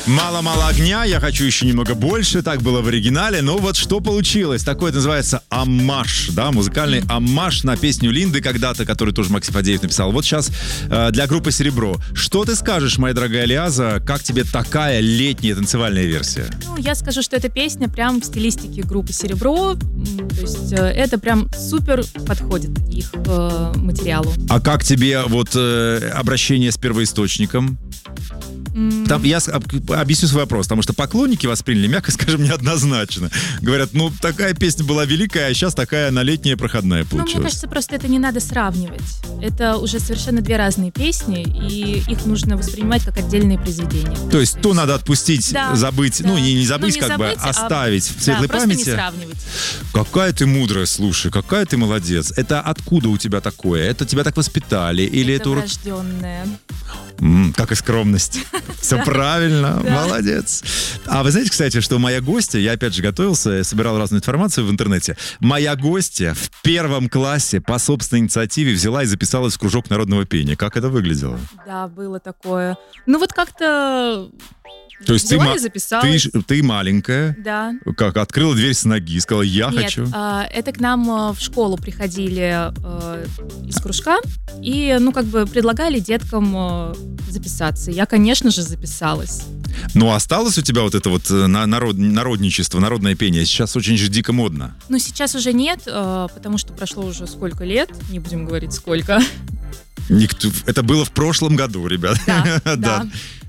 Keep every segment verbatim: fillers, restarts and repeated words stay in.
Мало-мало огня, я хочу еще немного больше, так было в оригинале, но вот что получилось, такое называется оммаж, да, музыкальный оммаж на песню Линды когда-то, которую тоже Максим Фадеев написал. Вот сейчас э, для группы «Серебро». Что ты скажешь, моя дорогая Лиаза, как тебе такая летняя танцевальная версия? Ну, я скажу, что эта песня прям в стилистике группы «Серебро», то есть э, это прям супер подходит к их э, материалу. А как тебе вот э, обращение с первоисточником? Там, я объясню свой вопрос, потому что поклонники восприняли, мягко скажем, неоднозначно. Говорят, ну, такая песня была великая, а сейчас такая на летняя проходная получилась. Ну, мне кажется, просто это не надо сравнивать. Это уже совершенно две разные песни, и их нужно воспринимать как отдельные произведения. То есть то надо отпустить, да, забыть, да. ну, не, не забыть, ну, не как забыть, бы, оставить а, в светлой да, просто памяти. Не сравнивать. Какая ты мудрая, слушай, какая ты молодец. Это откуда у тебя такое? Это тебя так воспитали? Или это, это врожденное. М-м, как и скромность. Все правильно, молодец. А вы знаете, кстати, что моя гостья, я опять же готовился, собирал разную информацию в интернете, моя гостья в первом классе по собственной инициативе взяла и записалась в кружок народного пения. Как это выглядело? Да, было такое. Ну вот как-то... То есть ты, ты, ты маленькая, да. как открыла дверь с ноги, сказала, я Нет, хочу. А, это к нам в школу приходили а, из кружка и, ну, как бы предлагали деткам а, записаться. Я, конечно же, записалась. Ну, осталось у тебя вот это вот народ, народничество, народное пение? Сейчас очень же дико модно. Ну, сейчас уже нет, а, потому что прошло уже сколько лет, не будем говорить сколько. Никто, это было в прошлом году, ребят. Да, да. да.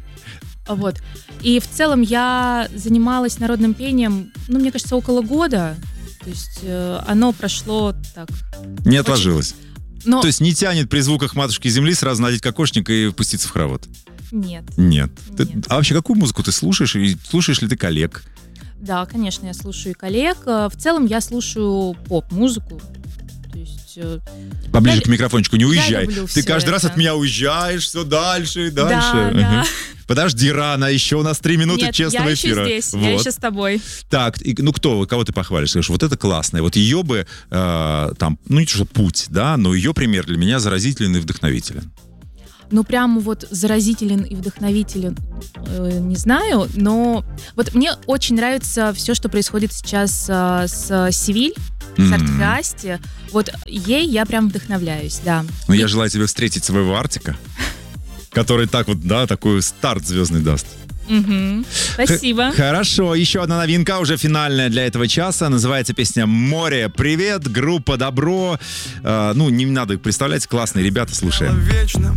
Вот. И в целом я занималась народным пением, ну, мне кажется, около года. То есть э, оно прошло так... Не отложилось. Но... То есть не тянет при звуках матушки земли сразу надеть кокошник и пуститься в хоровод? Нет. Нет. Ты, Нет. А вообще какую музыку ты слушаешь? И слушаешь ли ты коллег? Да, конечно, я слушаю и коллег. В целом я слушаю поп-музыку. То есть... Поближе я... к микрофончику, не уезжай. Ты каждый это. раз от меня уезжаешь все дальше и дальше. Да, угу. да. Подожди, рано, еще у нас три минуты Нет, честного я эфира. еще здесь, вот. я еще с тобой. Так, и, ну кто, кого ты похвалишь? Скажешь, вот это классное. Вот ее бы, э, там, ну не то, что путь, да, но ее пример для меня заразителен и вдохновителен. Ну, прям вот заразителен и вдохновителен, э, не знаю, но вот мне очень нравится все, что происходит сейчас э, с Севиль, с Артфиасти. Вот ей я прям вдохновляюсь, да. Ну, и... я желаю тебе встретить своего Артика, который так вот, да, такой старт звездный даст. Угу. Спасибо. Х- хорошо, еще одна новинка, уже финальная для этого часа. Называется песня «Море». Привет, группа «Добро». Э, ну, не надо их представлять, классные ребята, слушаем. Вечно